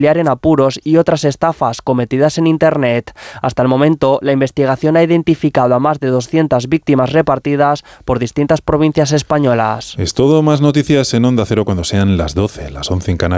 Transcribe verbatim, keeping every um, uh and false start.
en apuros y otras estafas cometidas en Internet. Hasta el momento, la investigación ha identificado a más de doscientas víctimas repartidas por distintas provincias españolas. Es todo, más noticias en Onda Cero cuando sean las doce, las once en Canarias.